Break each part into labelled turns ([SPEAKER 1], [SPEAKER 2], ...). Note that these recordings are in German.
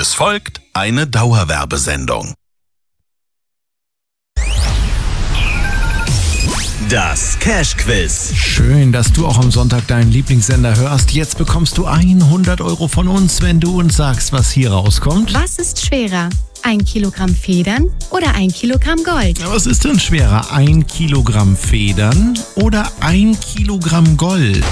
[SPEAKER 1] Es folgt eine Dauerwerbesendung. Das Cash-Quiz.
[SPEAKER 2] Schön, dass du auch am Sonntag deinen Lieblingssender hörst. Jetzt bekommst du 100 Euro von uns, wenn du uns sagst, was hier rauskommt.
[SPEAKER 3] Was ist schwerer? 1 Kilogramm Federn oder 1 Kilogramm Gold?
[SPEAKER 2] Ja, was ist denn schwerer? 1 Kilogramm Federn oder 1 Kilogramm Gold?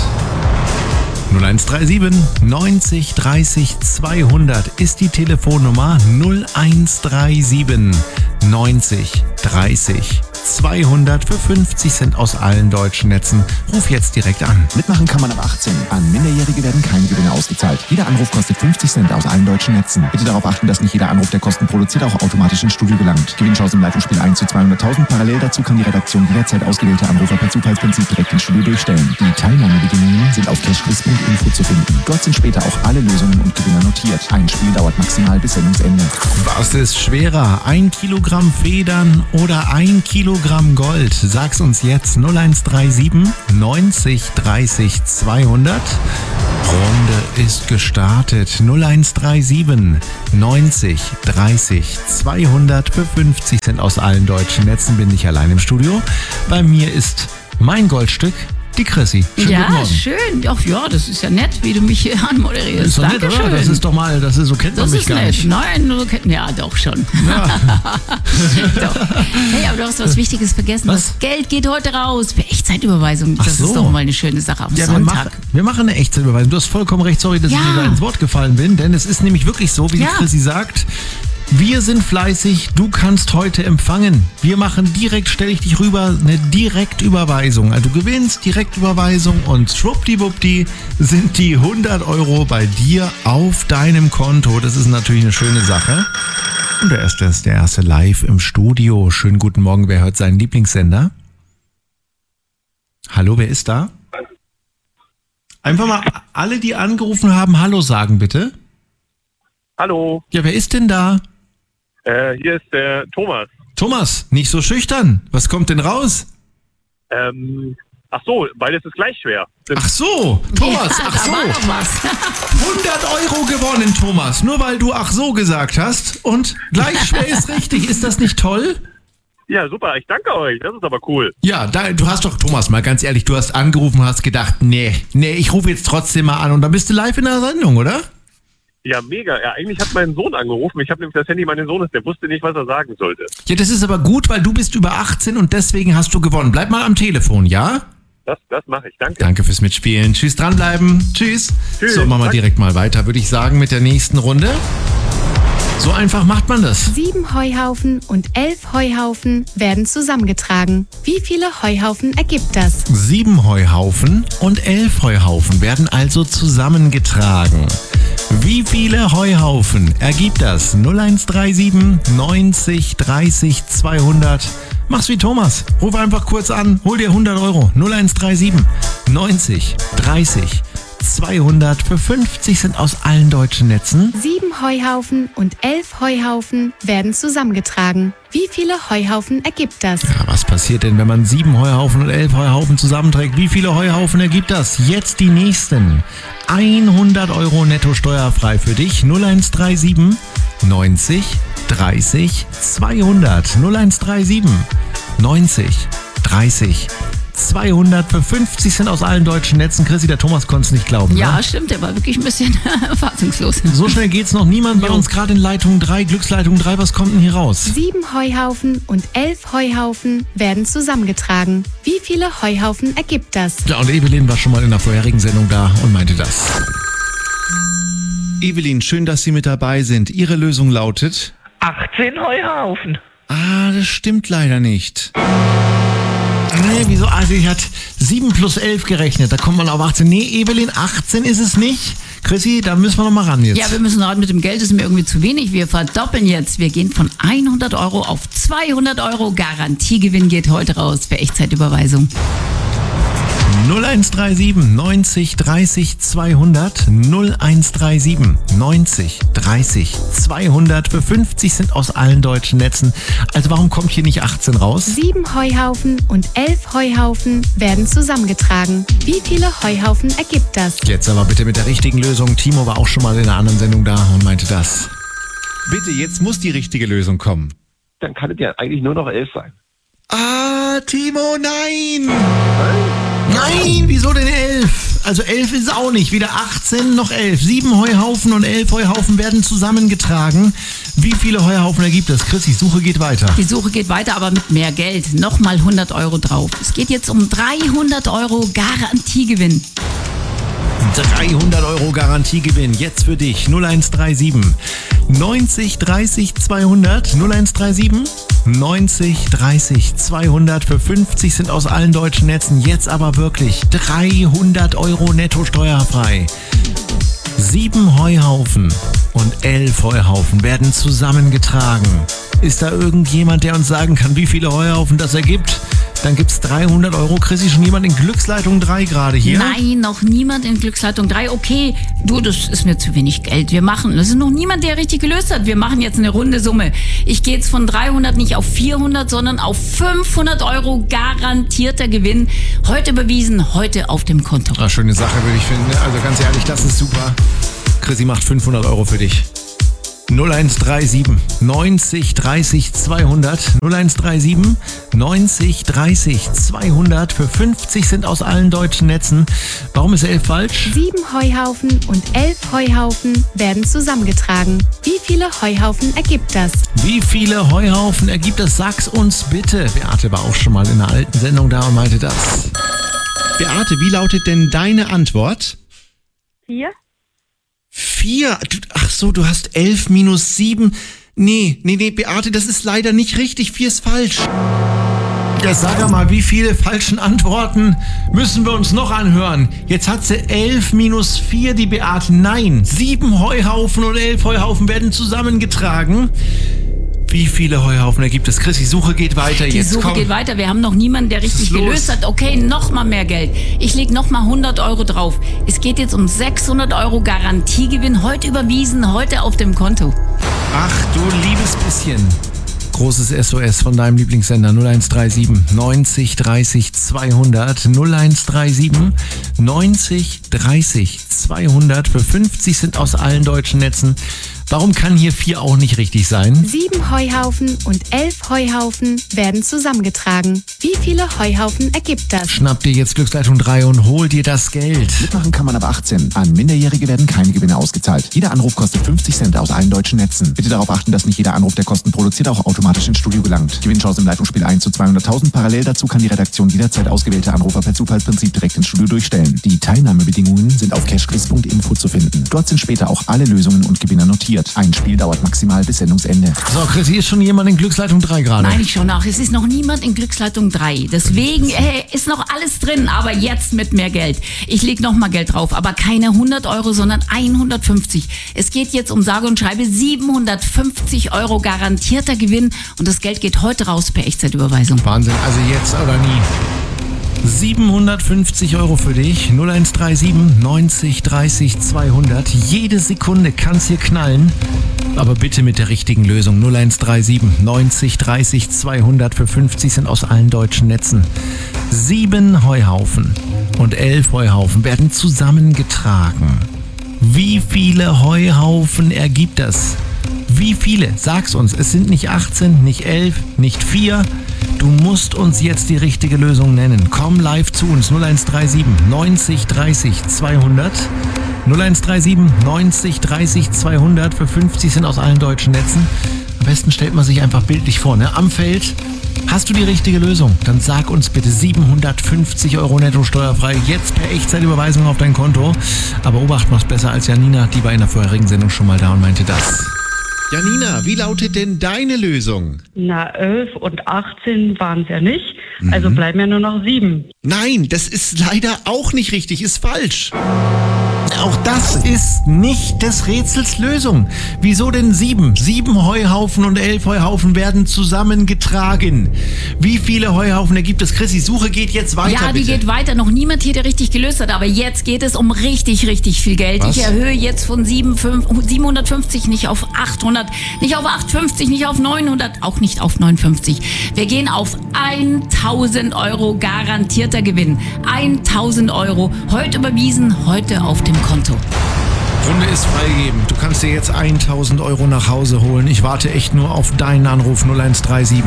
[SPEAKER 2] 0137 90 30 200 ist die Telefonnummer. 0137 90 30 200 für 50 Cent aus allen deutschen Netzen. Ruf jetzt direkt an.
[SPEAKER 4] Mitmachen kann man ab 18. An Minderjährige werden keine Gewinne ausgezahlt. Jeder Anruf kostet 50 Cent aus allen deutschen Netzen. Bitte darauf achten, dass nicht jeder Anruf, der Kosten produziert, auch automatisch ins Studio gelangt. Gewinnchance im Leitungsspiel 1 zu 200.000. Parallel dazu kann die Redaktion jederzeit ausgewählte Anrufer per Zufallsprinzip direkt ins Studio durchstellen. Die Teilnahmebedingungen sind auf cashquiz.info zu finden. Dort sind später auch alle Lösungen und Gewinner notiert. Ein Spiel dauert maximal bis Sendungsende.
[SPEAKER 2] Was ist schwerer? 1 Kilogramm Federn oder 1 Kilogramm Gold? Sag's uns jetzt. 0137 90 30 200. Runde ist gestartet. 0137 90 30 200 für 50 Cent aus allen deutschen Netzen. Bin ich allein im Studio. Bei mir ist mein Goldstück, die Chrissy. Schönen guten Morgen.
[SPEAKER 5] Schön. Ach ja, das ist ja nett, wie du mich hier anmoderierst.
[SPEAKER 2] Ist doch nett, oder? Das ist doch mal, so kennt man mich gar nicht.
[SPEAKER 5] Nein, so kennt ja doch schon.
[SPEAKER 2] Ja.
[SPEAKER 5] Doch. Hey, aber du hast was Wichtiges vergessen.
[SPEAKER 2] Was?
[SPEAKER 5] Das Geld geht heute raus für Echtzeitüberweisung.
[SPEAKER 2] Ach
[SPEAKER 5] Das
[SPEAKER 2] so.
[SPEAKER 5] ist doch mal eine schöne Sache am
[SPEAKER 2] Ja,
[SPEAKER 5] Sonntag.
[SPEAKER 2] wir machen eine Echtzeitüberweisung. Du hast vollkommen recht. Sorry, dass ich dir da ins Wort gefallen bin, denn es ist nämlich wirklich so, wie die Chrissy sagt. Wir sind fleißig, du kannst heute empfangen. Wir machen direkt, stelle ich dich rüber, eine Direktüberweisung. Also du gewinnst Direktüberweisung und schwuppdiwuppdi sind die 100 Euro bei dir auf deinem Konto. Das ist natürlich eine schöne Sache. Und der erste live im Studio. Schönen guten Morgen, wer hört seinen Lieblingssender? Hallo, wer ist da? Einfach mal alle, die angerufen haben, Hallo sagen bitte.
[SPEAKER 6] Hallo,
[SPEAKER 2] Ja, wer ist denn da?
[SPEAKER 6] hier ist der Thomas.
[SPEAKER 2] Thomas, nicht so schüchtern. Was kommt denn raus?
[SPEAKER 6] Ach so, beides ist gleich schwer.
[SPEAKER 2] Ach so, Thomas, ach so.
[SPEAKER 5] Da war noch was.
[SPEAKER 2] 100 Euro gewonnen, Thomas. Nur weil du ach so gesagt hast. Und gleich schwer ist richtig. Ist das nicht toll?
[SPEAKER 6] Ja, super, ich danke euch, das ist aber cool.
[SPEAKER 2] Ja, du hast doch, Thomas, mal ganz ehrlich, du hast angerufen und hast gedacht, nee, ich rufe jetzt trotzdem mal an. Und dann bist du live in der Sendung, oder?
[SPEAKER 6] Ja, mega. Ja, eigentlich hat mein Sohn angerufen. Ich habe nämlich das Handy meines Sohnes, der wusste nicht, was er sagen sollte.
[SPEAKER 2] Ja, das ist aber gut, weil du bist über 18 und deswegen hast du gewonnen. Bleib mal am Telefon, ja?
[SPEAKER 6] Das mache ich, danke.
[SPEAKER 2] Danke fürs Mitspielen. Tschüss, dranbleiben. Tschüss.
[SPEAKER 6] Tschüss.
[SPEAKER 2] So, machen wir
[SPEAKER 6] Danke.
[SPEAKER 2] direkt mal weiter, würde ich sagen, mit der nächsten Runde. So einfach macht man das.
[SPEAKER 3] 7 Heuhaufen und 11 Heuhaufen werden zusammengetragen. Wie viele Heuhaufen ergibt das?
[SPEAKER 2] 7 Heuhaufen und 11 Heuhaufen werden also zusammengetragen. Wie viele Heuhaufen ergibt das? 0137 90 30 200. Mach's wie Thomas. Ruf einfach kurz an, hol dir 100 Euro. 0137 90 30 200 für 50 Cent aus allen deutschen Netzen.
[SPEAKER 3] 7 Heuhaufen und 11 Heuhaufen werden zusammengetragen. Wie viele Heuhaufen ergibt das?
[SPEAKER 2] Ja, was passiert denn, wenn man 7 Heuhaufen und 11 Heuhaufen zusammenträgt? Wie viele Heuhaufen ergibt das? Jetzt die nächsten. 100 Euro netto steuerfrei für dich. 0137 90 30 200. 0137 90 30 200 für 50 Cent aus allen deutschen Netzen. Chrissy, der Thomas konnte es nicht glauben.
[SPEAKER 5] Ja,
[SPEAKER 2] Ne?
[SPEAKER 5] stimmt, der war wirklich ein bisschen fassungslos.
[SPEAKER 2] So schnell geht's noch. Niemand bei uns gerade in Leitung 3, Glücksleitung 3. Was kommt denn hier raus?
[SPEAKER 3] 7 Heuhaufen und 11 Heuhaufen werden zusammengetragen. Wie viele Heuhaufen ergibt das?
[SPEAKER 2] Ja, und Evelyn war schon mal in der vorherigen Sendung da und meinte das. Evelyn, schön, dass Sie mit dabei sind. Ihre Lösung lautet...
[SPEAKER 7] 18 Heuhaufen.
[SPEAKER 2] Ah, das stimmt leider nicht. Nee, wieso? Also ich hat 7 plus 11 gerechnet. Da kommt man auf 18. Nee, Evelyn, 18 ist es nicht. Chrissy, da müssen wir noch mal ran jetzt.
[SPEAKER 5] Ja, wir müssen raten, mit dem Geld ist mir irgendwie zu wenig. Wir verdoppeln jetzt. Wir gehen von 100 Euro auf 200 Euro. Garantiegewinn geht heute raus für Echtzeitüberweisung.
[SPEAKER 2] 0137 90 30 200. 0137 90 30 200. Für 50 sind aus allen deutschen Netzen. Also warum kommt hier nicht 18 raus?
[SPEAKER 3] 7 Heuhaufen und 11 Heuhaufen werden zusammengetragen. Wie viele Heuhaufen ergibt das?
[SPEAKER 2] Jetzt aber bitte mit der richtigen Lösung. Timo war auch schon mal in einer anderen Sendung da und meinte das. Bitte, jetzt muss die richtige Lösung kommen.
[SPEAKER 6] Dann kann es ja eigentlich nur noch 11 sein.
[SPEAKER 2] Ah, Timo, nein! Nein, wieso denn 11? Also 11 ist auch nicht. Weder 18 noch 11. 7 Heuhaufen und 11 Heuhaufen werden zusammengetragen. Wie viele Heuhaufen ergibt das? Chris, die Suche geht weiter.
[SPEAKER 5] Die Suche geht weiter, aber mit mehr Geld. Nochmal 100 Euro drauf. Es geht jetzt um 300 Euro Garantiegewinn.
[SPEAKER 2] 300 Euro Garantiegewinn. Jetzt für dich. 0137 90 30 200. 0137 90 30 200. Für 50 sind aus allen deutschen Netzen. Jetzt aber wirklich 300 Euro netto steuerfrei. 7 Heuhaufen und 11 Heuhaufen werden zusammengetragen. Ist da irgendjemand, der uns sagen kann, wie viele Heuhaufen das ergibt? Dann gibt's 300 Euro. Chrissy, schon jemand in Glücksleitung 3 gerade hier?
[SPEAKER 5] Nein, noch niemand in Glücksleitung 3. Okay, du, das ist mir zu wenig Geld. Das ist noch niemand, der richtig gelöst hat. Wir machen jetzt eine runde Summe. Ich gehe jetzt von 300 nicht auf 400, sondern auf 500 Euro garantierter Gewinn. Heute überwiesen, heute auf dem Konto.
[SPEAKER 2] Ach, schöne Sache, würde ich finden. Also ganz ehrlich, das ist super. Chrissy macht 500 Euro für dich. 0137 90 30 200. 0137 90 30 200. Für 50 sind aus allen deutschen Netzen. Warum ist 11 falsch?
[SPEAKER 3] 7 Heuhaufen und 11 Heuhaufen werden zusammengetragen. Wie viele Heuhaufen ergibt das?
[SPEAKER 2] Wie viele Heuhaufen ergibt das? Sag's uns bitte. Beate war auch schon mal in einer alten Sendung da und meinte das. Beate, wie lautet denn deine Antwort?
[SPEAKER 8] 4.
[SPEAKER 2] 4? Ach so, du hast 11 minus 7. Nee, Beate, das ist leider nicht richtig. 4 ist falsch. Ja, sag mal, wie viele falschen Antworten müssen wir uns noch anhören? Jetzt hat sie 11 minus 4, die Beate. Nein, 7 Heuhaufen und 11 Heuhaufen werden zusammengetragen. Wie viele Heuhaufen ergibt es? Chris, die Suche geht weiter jetzt.
[SPEAKER 5] Die Suche geht weiter. Wir haben noch niemanden, der richtig gelöst hat. Okay, nochmal mehr Geld. Ich lege nochmal 100 Euro drauf. Es geht jetzt um 600 Euro Garantiegewinn. Heute überwiesen, heute auf dem Konto.
[SPEAKER 2] Ach du liebes bisschen. Großes SOS von deinem Lieblingssender 0137 90 30 200. 0137 90 30 200. Für 50 sind aus allen deutschen Netzen. Warum kann hier 4 auch nicht richtig sein?
[SPEAKER 3] 7 Heuhaufen und 11 Heuhaufen werden zusammengetragen. Wie viele Heuhaufen ergibt das?
[SPEAKER 2] Schnapp dir jetzt Glücksleitung 3 und hol dir das Geld.
[SPEAKER 4] Mitmachen kann man ab 18. An Minderjährige werden keine Gewinne ausgezahlt. Jeder Anruf kostet 50 Cent aus allen deutschen Netzen. Bitte darauf achten, dass nicht jeder Anruf, der Kosten produziert, auch automatisch ins Studio gelangt. Gewinnchance im Leitungsspiel 1 zu 200.000. Parallel dazu kann die Redaktion jederzeit ausgewählte Anrufer per Zufallsprinzip direkt ins Studio durchstellen. Die Teilnahmebedingungen sind auf cashquiz.info zu finden. Dort sind später auch alle Lösungen und Gewinner notiert. Ein Spiel dauert maximal bis Sendungsende.
[SPEAKER 2] So, Chris, hier ist schon jemand in Glücksleitung 3 gerade.
[SPEAKER 5] Nein, ich schau nach. Es ist noch niemand in Glücksleitung 3. Deswegen ist noch alles drin, aber jetzt mit mehr Geld. Ich leg noch mal Geld drauf, aber keine 100 Euro, sondern 150. Es geht jetzt um sage und schreibe 750 Euro garantierter Gewinn und das Geld geht heute raus per Echtzeitüberweisung.
[SPEAKER 2] Wahnsinn, also jetzt oder nie. 750 Euro für dich, 0137 90 30 200. Jede Sekunde kann's hier knallen, aber bitte mit der richtigen Lösung. 0137 90 30 200. Für 50 sind aus allen deutschen Netzen. 7 Heuhaufen und 11 Heuhaufen werden zusammengetragen. Wie viele Heuhaufen ergibt das? Wie viele? Sag's uns. Es sind nicht 18, nicht 11, nicht 4. Du musst uns jetzt die richtige Lösung nennen. Komm live zu uns. 0137 90 30 200. 0137 90 30 200. Für 50 sind aus allen deutschen Netzen. Am besten stellt man sich einfach bildlich vor, ne? Am Feld. Hast du die richtige Lösung? Dann sag uns bitte 750 Euro netto steuerfrei. Jetzt per Echtzeitüberweisung auf dein Konto. Aber Obacht, mach's besser als Janina. Die war in der vorherigen Sendung schon mal da und meinte das. Janina, wie lautet denn deine Lösung?
[SPEAKER 8] Na, 11 und 18 waren es ja nicht. Also bleiben ja nur noch 7.
[SPEAKER 2] Nein, das ist leider auch nicht richtig, ist falsch. Auch das ist nicht des Rätsels Lösung. Wieso denn 7? 7 Heuhaufen und 11 Heuhaufen werden zusammengetragen. Wie viele Heuhaufen ergibt es? Chris, die Suche geht jetzt weiter.
[SPEAKER 5] Ja, die
[SPEAKER 2] bitte.
[SPEAKER 5] geht weiter. Noch niemand hier, der richtig gelöst hat. Aber jetzt geht es um richtig, richtig viel Geld.
[SPEAKER 2] Was?
[SPEAKER 5] Ich erhöhe jetzt von 750 nicht auf 800, nicht auf 850, nicht auf 900, auch nicht auf 950. Wir gehen auf 1000 Euro garantierter Gewinn. 1000 Euro. Heute überwiesen, heute auf dem Konto.
[SPEAKER 2] Runde ist freigegeben. Du kannst dir jetzt 1000 Euro nach Hause holen. Ich warte echt nur auf deinen Anruf 0137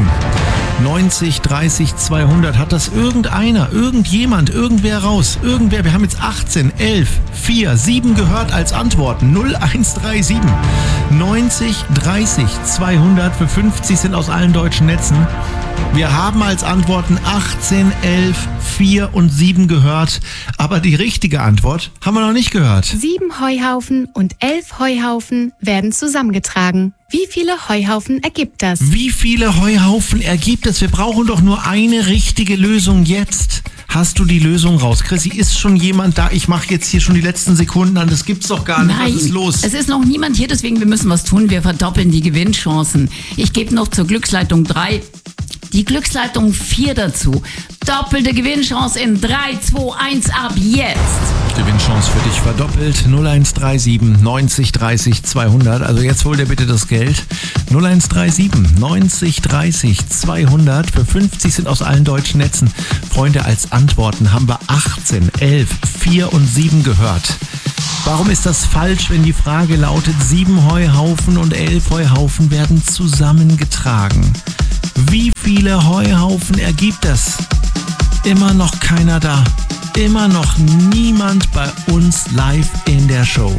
[SPEAKER 2] 90 30 200. Hat das irgendeiner, irgendjemand, irgendwer raus? Irgendwer? Wir haben jetzt 18, 11, 4, 7 gehört als Antworten. 0137 90 30 200 für 50 sind aus allen deutschen Netzen. Wir haben als Antworten 18, 11, 4 und 7 gehört. Aber die richtige Antwort haben wir noch nicht gehört.
[SPEAKER 3] 7 Heuhaufen und 11 Heuhaufen werden zusammengetragen. Wie viele Heuhaufen ergibt das?
[SPEAKER 2] Wie viele Heuhaufen ergibt es? Wir brauchen doch nur eine richtige Lösung jetzt. Hast du die Lösung raus? Chrissy, ist schon jemand da? Ich mache jetzt hier schon die letzten Sekunden an. Das gibt's doch gar nicht.
[SPEAKER 5] Nein,
[SPEAKER 2] was ist los?
[SPEAKER 5] Es ist noch niemand hier, deswegen wir müssen was tun. Wir verdoppeln die Gewinnchancen. Ich gebe noch zur Glücksleitung 3 die Glücksleitung 4 dazu. Doppelte Gewinnchance in 3, 2, 1 ab jetzt.
[SPEAKER 2] Gewinnchance für dich verdoppelt. 0137 90 30 200. Also jetzt hol dir bitte das Geld. 0137 90 30 200. Für 50 sind aus allen deutschen Netzen. Freunde, als Antworten haben wir 18, 11, 4 und 7 gehört. Warum ist das falsch, wenn die Frage lautet, 7 Heuhaufen und 11 Heuhaufen werden zusammengetragen? Wie viele Heuhaufen ergibt das? Immer noch keiner da. Immer noch niemand bei uns live in der Show.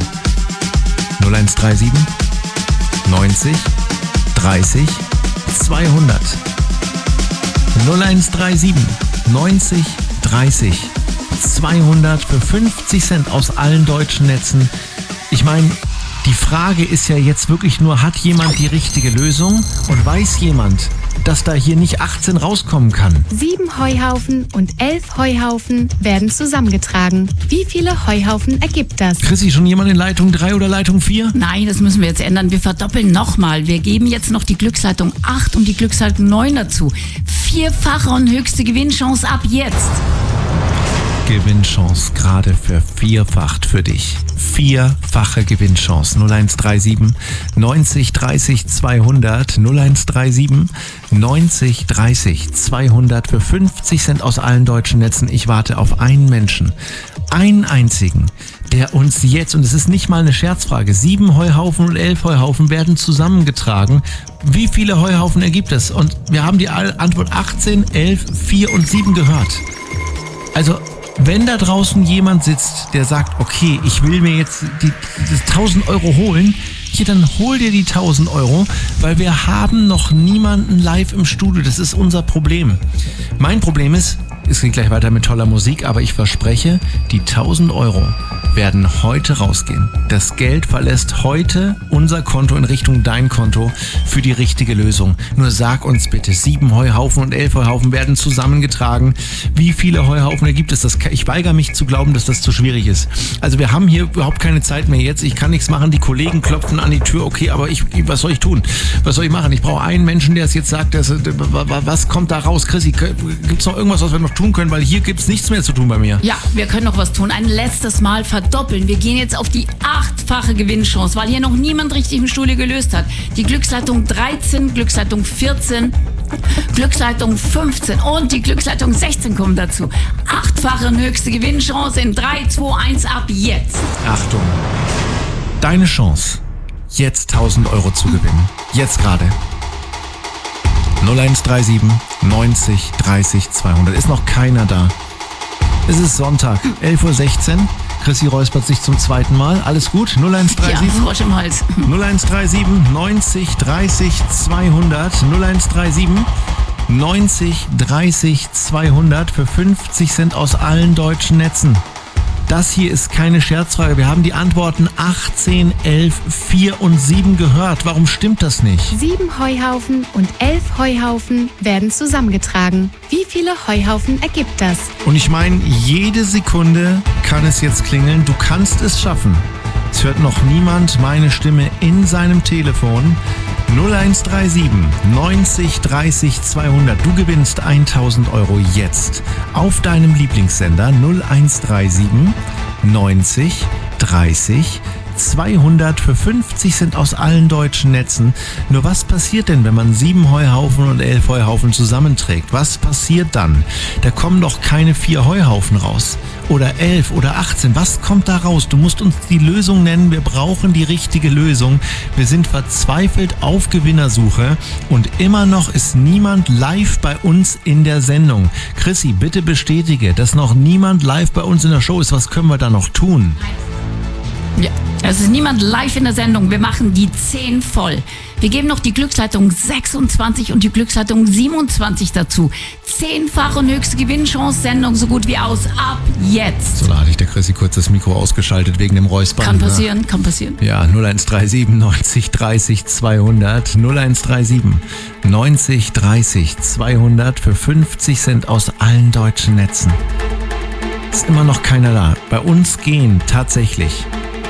[SPEAKER 2] 0137 90 30 200. 0137 90 30 200 für 50 Cent aus allen deutschen Netzen. Ich meine, die Frage ist ja jetzt wirklich nur, hat jemand die richtige Lösung und weiß jemand, dass da hier nicht 18 rauskommen kann?
[SPEAKER 3] 7 Heuhaufen und 11 Heuhaufen werden zusammengetragen. Wie viele Heuhaufen ergibt das?
[SPEAKER 2] Chrissy, schon jemand in Leitung 3 oder Leitung 4?
[SPEAKER 5] Nein, das müssen wir jetzt ändern. Wir verdoppeln nochmal. Wir geben jetzt noch die Glücksleitung 8 und die Glücksleitung 9 dazu. Vierfache und höchste Gewinnchance ab jetzt.
[SPEAKER 2] Gewinnchance gerade vervierfacht für dich. Vierfache Gewinnchance. 0137 90 30 200. 0137 90 30 200 für 50 Cent aus allen deutschen Netzen. Ich warte auf einen Menschen. Einen einzigen, der uns jetzt, und es ist nicht mal eine Scherzfrage, 7 Heuhaufen und 11 Heuhaufen werden zusammengetragen. Wie viele Heuhaufen ergibt es? Und wir haben die Antwort 18, 11, 4 und 7 gehört. Also, wenn da draußen jemand sitzt, der sagt, okay, ich will mir jetzt die 1000 Euro holen, hier, dann hol dir die 1000 Euro, weil wir haben noch niemanden live im Studio. Das ist unser Problem. Mein Problem ist, es geht gleich weiter mit toller Musik, aber ich verspreche, die 1000 Euro werden heute rausgehen. Das Geld verlässt heute unser Konto in Richtung dein Konto für die richtige Lösung. Nur sag uns bitte, 7 Heuhaufen und 11 Heuhaufen werden zusammengetragen. Wie viele Heuhaufen ergibt es? Ich weigere mich zu glauben, dass das zu schwierig ist. Also wir haben hier überhaupt keine Zeit mehr jetzt. Ich kann nichts machen. Die Kollegen klopfen an die Tür. Okay, aber was soll ich tun? Was soll ich machen? Ich brauche einen Menschen, der es jetzt sagt, was kommt da raus? Chrissy, gibt es noch irgendwas, was wir noch tun können? Weil hier gibt es nichts mehr zu tun bei mir.
[SPEAKER 5] Ja, wir können noch was tun. Ein letztes Mal verdoppeln. Wir gehen jetzt auf die 8-fache Gewinnchance, weil hier noch niemand richtig im Studio gelöst hat. Die Glücksleitung 13, Glücksleitung 14, Glücksleitung 15 und die Glücksleitung 16 kommen dazu. 8-fache und höchste Gewinnchance in 3, 2, 1 ab jetzt.
[SPEAKER 2] Achtung, deine Chance, jetzt 1000 Euro zu gewinnen. Jetzt gerade. 0137 90 30 200. Ist noch keiner da. Es ist Sonntag, 11:16 Uhr. Chrissy räuspert sich zum zweiten Mal. Alles gut? 0137?
[SPEAKER 5] Ja, Frosch im Hals.
[SPEAKER 2] 0137 90 30 200. 0137 90 30 200 für 50 Cent aus allen deutschen Netzen. Das hier ist keine Scherzfrage. Wir haben die Antworten 18, 11, 4 und 7 gehört. Warum stimmt das nicht?
[SPEAKER 3] 7 Heuhaufen und 11 Heuhaufen werden zusammengetragen. Wie viele Heuhaufen ergibt das?
[SPEAKER 2] Und ich meine, jede Sekunde kann es jetzt klingeln. Du kannst es schaffen. Es hört noch niemand meine Stimme in seinem Telefon. 0137 90 30 200. Du gewinnst 1000 € jetzt auf deinem Lieblingssender 0137 90 30 200. Für 50 sind aus allen deutschen Netzen. Nur was passiert denn, wenn man 7 Heuhaufen und 11 Heuhaufen zusammenträgt? Was passiert dann? Da kommen doch keine 4 Heuhaufen raus. Oder 11 oder 18. Was kommt da raus? Du musst uns die Lösung nennen. Wir brauchen die richtige Lösung. Wir sind verzweifelt auf Gewinnersuche und immer noch ist niemand live bei uns in der Sendung. Chrissy, bitte bestätige, dass noch niemand live bei uns in der Show ist. Was können wir da noch tun?
[SPEAKER 5] Ja, es ist niemand live in der Sendung. Wir machen die 10 voll. Wir geben noch die Glücksleitung 26 und die Glücksleitung 27 dazu. 10-fache und höchste Gewinnchance, Sendung so gut wie aus. Ab jetzt.
[SPEAKER 2] So, da hatte ich der Chrissy kurz das Mikro ausgeschaltet wegen dem Räuspern.
[SPEAKER 5] Kann passieren, kann passieren.
[SPEAKER 2] Ja, 0137 90 30 200. 0137 90 30 200. Für 50 Cent aus allen deutschen Netzen. Ist immer noch keiner da. Bei uns gehen tatsächlich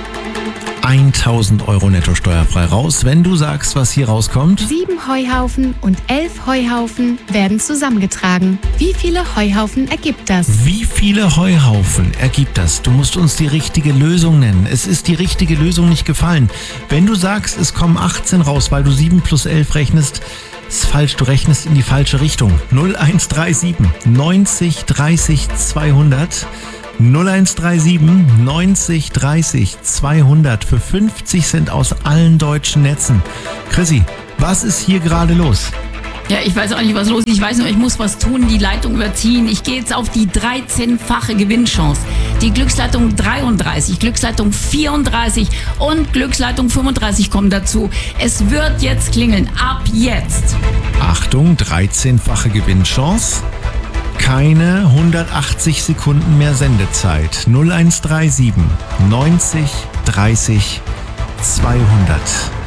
[SPEAKER 2] 1000 € netto steuerfrei raus, wenn du sagst, was hier rauskommt.
[SPEAKER 3] 7 Heuhaufen und 11 Heuhaufen werden zusammengetragen. Wie viele Heuhaufen ergibt das?
[SPEAKER 2] Wie viele Heuhaufen ergibt das? Du musst uns die richtige Lösung nennen. Es ist die richtige Lösung nicht gefallen. Wenn du sagst, es kommen 18 raus, weil du 7 plus 11 rechnest, ist falsch, du rechnest in die falsche Richtung. 0137 90 30 200. 0137 90 30 200 für 50 Cent aus allen deutschen Netzen. Chrissy, was ist hier gerade los?
[SPEAKER 5] Ja, ich weiß auch nicht, was los ist. Ich weiß nur, ich muss was tun, die Leitung überziehen. Ich gehe jetzt auf die 13-fache Gewinnchance. Die Glücksleitung 33, Glücksleitung 34 und Glücksleitung 35 kommen dazu. Es wird jetzt klingeln. Ab jetzt.
[SPEAKER 2] Achtung, 13-fache Gewinnchance. Keine 180 Sekunden mehr Sendezeit. 0137 90 30 200.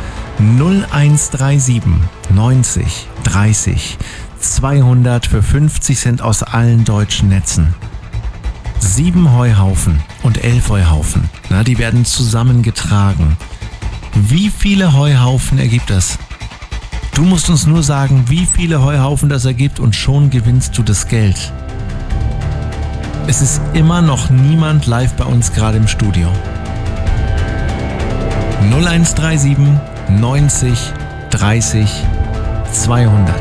[SPEAKER 2] 0137 90 30 200 für 50 Cent aus allen deutschen Netzen. 7 Heuhaufen und 11 Heuhaufen. Na, die werden zusammengetragen. Wie viele Heuhaufen ergibt das? Du musst uns nur sagen, wie viele Heuhaufen das ergibt und schon gewinnst du das Geld. Es ist immer noch niemand live bei uns gerade im Studio. 0137 90 30 200.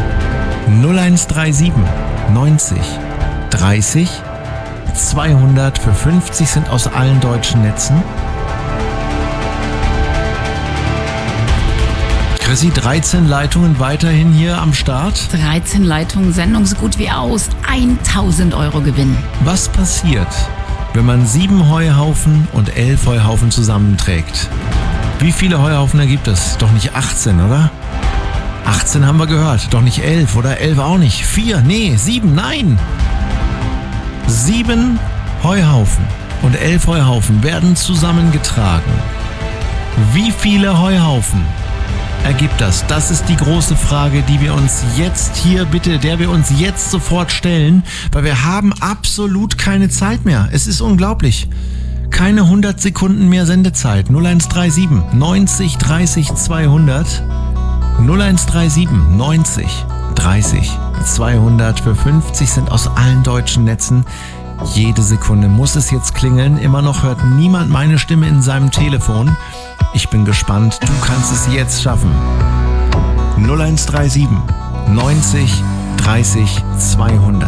[SPEAKER 2] 0137 90 30 200 für 50 sind aus allen deutschen Netzen. Chrissy, 13 Leitungen weiterhin hier am Start.
[SPEAKER 5] 13 Leitungen, Sendung so gut wie aus. 1000 € Gewinn.
[SPEAKER 2] Was passiert, wenn man 7 Heuhaufen und 11 Heuhaufen zusammenträgt? Wie viele Heuhaufen ergibt es? Doch nicht 18, oder? 18 haben wir gehört. Doch nicht 11 oder 11 auch nicht. 4, nee, 7, nein. 7 Heuhaufen und 11 Heuhaufen werden zusammengetragen. Wie viele Heuhaufen ergibt das? Das ist die große Frage, die wir uns jetzt hier der wir uns jetzt sofort stellen, weil wir haben absolut keine Zeit mehr. Es ist unglaublich. Keine 100 Sekunden mehr Sendezeit. 0137 90 30 200. 0137 90 30 200 für 50 sind aus allen deutschen Netzen. Jede Sekunde muss es jetzt klingeln. Immer noch hört niemand meine Stimme in seinem Telefon. Ich bin gespannt. Du kannst es jetzt schaffen. 0137 90 30 200.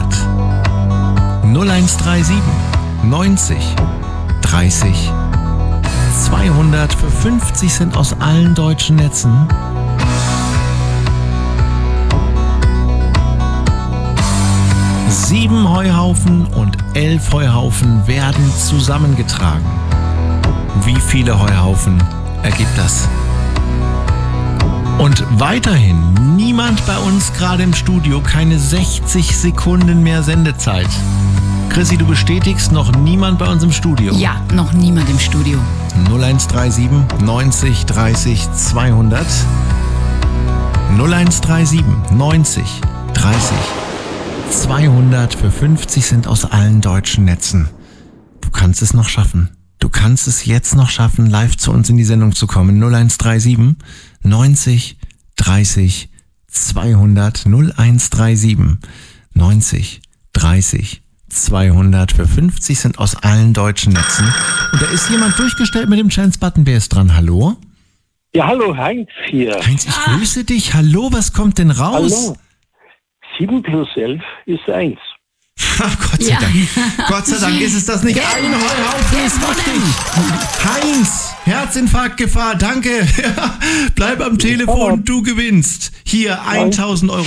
[SPEAKER 2] 0137 90 30 200 für 50 sind aus allen deutschen Netzen. Sieben Heuhaufen und 11 Heuhaufen werden zusammengetragen. Wie viele Heuhaufen ergibt das? Und weiterhin niemand bei uns gerade im Studio, keine 60 Sekunden mehr Sendezeit. Chrissy, du bestätigst, noch niemand bei uns im Studio.
[SPEAKER 5] Ja, noch niemand im Studio.
[SPEAKER 2] 0137 90 30 200. 0137 90 30 200 für 50 sind aus allen deutschen Netzen. Du kannst es noch schaffen. Du kannst es jetzt noch schaffen, live zu uns in die Sendung zu kommen. 0137 90 30 200. 0137 90 30 200 für 50 sind aus allen deutschen Netzen. Und da ist jemand durchgestellt mit dem Chance-Button. Wer ist dran? Hallo?
[SPEAKER 9] Ja, hallo, Heinz hier.
[SPEAKER 2] Heinz, ich grüße dich. Hallo, was kommt denn raus?
[SPEAKER 9] Hallo. 7 plus 11 ist 1.
[SPEAKER 2] Gott sei Dank. Gott sei Dank ist es das nicht. Ein Heuhaufen ist richtig. Heinz, Herzinfarktgefahr, danke. Bleib am Telefon, du gewinnst. Hier 1.000 Euro.